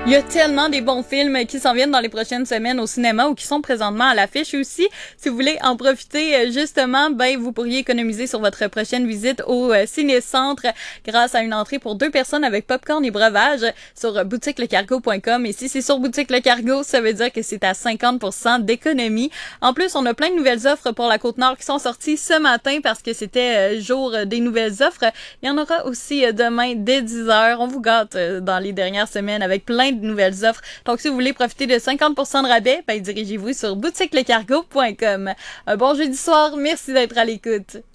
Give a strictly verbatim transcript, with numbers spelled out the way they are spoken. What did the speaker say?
Il y a tellement des bons films qui s'en viennent dans les prochaines semaines au cinéma ou qui sont présentement à l'affiche aussi. Si vous voulez en profiter, justement, ben vous pourriez économiser sur votre prochaine visite au euh, ciné-centre grâce à une entrée pour deux personnes avec popcorn et breuvage sur boutique le cargo point com. Et si c'est sur Boutique Le Cargo, ça veut dire que c'est à cinquante pour cent d'économie. En plus, on a plein de nouvelles offres pour la Côte-Nord qui sont sorties ce matin parce que c'était euh, jour des nouvelles offres. Il y en aura aussi euh, demain dès dix heures. On vous gâte euh, dans les dernières semaines avec plein de de nouvelles offres. Donc, si vous voulez profiter de cinquante pour cent de rabais, ben, dirigez-vous sur boutique le cargo point com. Un bon jeudi soir. Merci d'être à l'écoute.